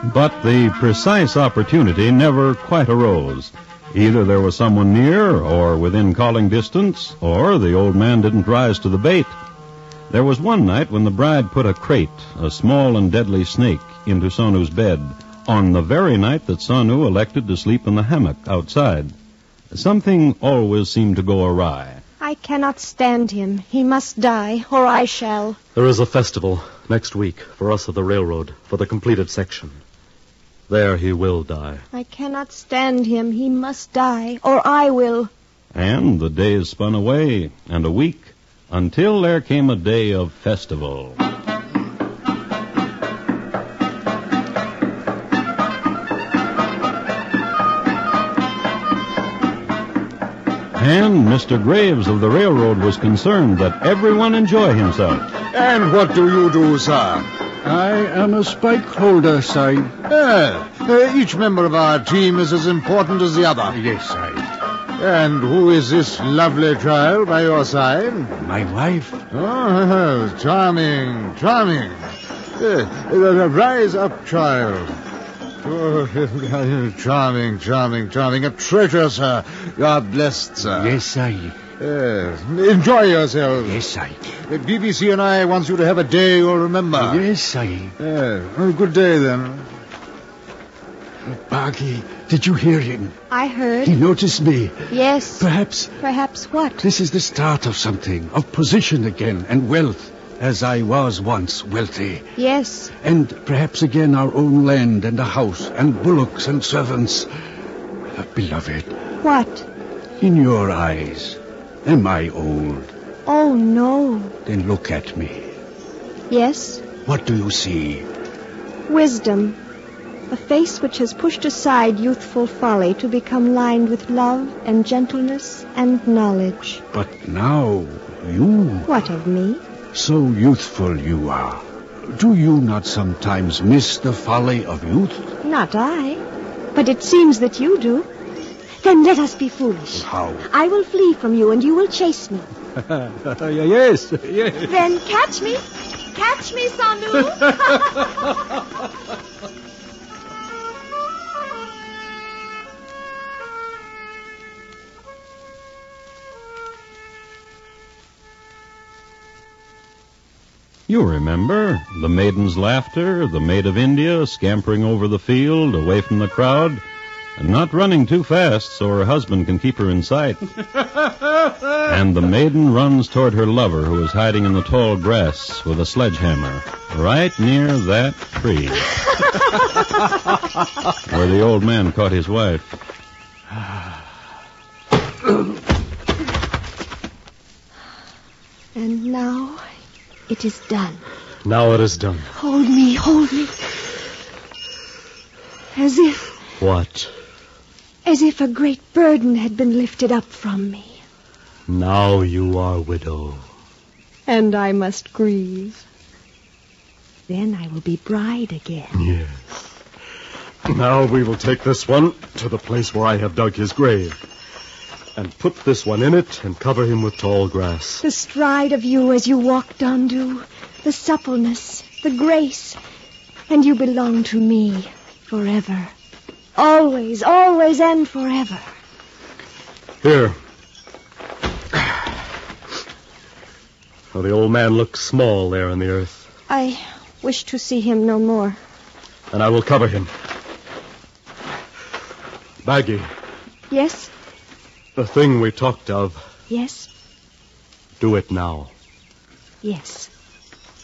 But the precise opportunity never quite arose. Either there was someone near or within calling distance, or the old man didn't rise to the bait. There was one night when the bride put a crate, a small and deadly snake, into Sanu's bed, on the very night that Sanu elected to sleep in the hammock outside. Something always seemed to go awry. I cannot stand him. He must die, or I shall. There is a festival next week for us of the railroad, for the completed section. There he will die. I cannot stand him. He must die, or I will. And the days spun away, and a week, until there came a day of festival. And Mr. Graves of the railroad was concerned that everyone enjoy himself. And what do you do, sir? I am a spike holder, Sahib. Each member of our team is as important as the other. Yes, Sahib. And who is this lovely child by your side? My wife. Oh, charming. Rise up, child. Oh, charming. A treasure, sir. You are blessed, sir. Yes, Sahib. Enjoy yourself. Yes, Sahib. BBC and I want you to have a day you'll remember. Yes, Sahib. Good day, then. Baggy, did you hear him? I heard. He noticed me. Yes. Perhaps what? this is the start of something, of position again, and wealth, as I was once wealthy. Yes. And perhaps again our own land and a house, and bullocks and servants. Beloved. What? In your eyes, am I old? Oh, no. Then look at me. Yes. What do you see? Wisdom. A face which has pushed aside youthful folly to become lined with love and gentleness and knowledge. But now, you... What of me? So youthful you are. Do you not sometimes miss the folly of youth? Not I. But it seems that you do. Then let us be foolish. How? I will flee from you and you will chase me. Yes. Then catch me. Catch me, Sanu. You remember the maiden's laughter, the maid of India scampering over the field, away from the crowd, and not running too fast so her husband can keep her in sight. And the maiden runs toward her lover, who is hiding in the tall grass with a sledgehammer, right near that tree where the old man caught his wife. And now it is done. Now it is done. Hold me. As if... What? As if a great burden had been lifted up from me. Now you are widow. And I must grieve. Then I will be bride again. Yes. Now we will take this one to the place where I have dug his grave. And put this one in it and cover him with tall grass. The stride of you as you walk, Dondu. The suppleness, the grace. And you belong to me forever. Always and forever. Here. Oh, the old man looks small there in the earth. I wish to see him no more. And I will cover him. Baggy. Yes? The thing we talked of. Yes? Do it now. Yes.